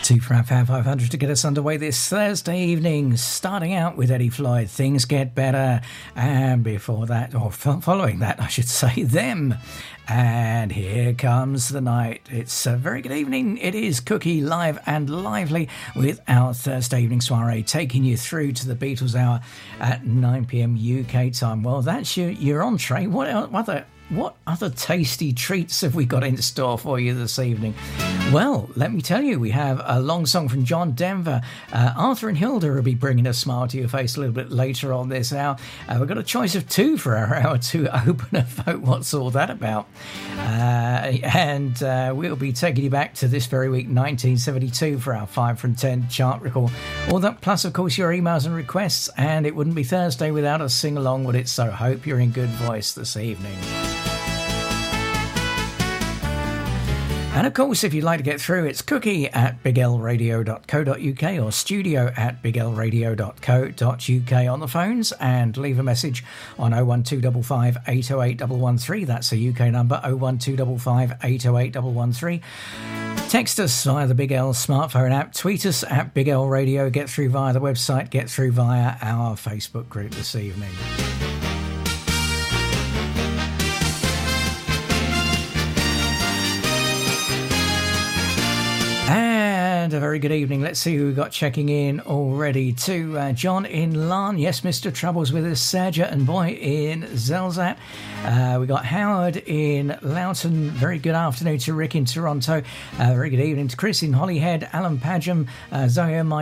Two for our Fab 500 to get us underway this Thursday evening, starting out with Eddie Floyd, Things Get Better, and before that, or following that, I should say, Them. And Here Comes the Night. It's a very good evening. It is Cookie live and lively with our Thursday evening soiree, taking you through to the Beatles hour at 9 p.m. UK time. Well, that's your entree. What other tasty treats have we got in store for you this evening? Well, let me tell you, we have a long song from John Denver. Arthur and Hilda will be bringing a smile to your face a little bit later on this hour. We've got a choice of two for our hour to open a vote. What's all that about? And we'll be taking you back to this very week, 1972, for our 5 from 10 chart recall. All that plus, of course, your emails and requests. And it wouldn't be Thursday without a sing-along, would it? So hope you're in good voice this evening. And of course, if you'd like to get through, it's cookie@biglradio.co.uk or studio@biglradio.co.uk on the phones, and leave a message on 01255 808 113. That's a UK number, 01255 808 113. Text us via the Big L smartphone app, tweet us at Big L Radio, get through via the website, get through via our Facebook group this evening. And a very good evening. Let's see who we've got checking in already. To John in Larne. Yes, Mr. Trouble's with us. Serja and Boy in Zelzat. We got Howard in Loughton. Very good afternoon to Rick in Toronto. Very good evening to Chris in Holyhead. Alan Padgham, Zoe and Mike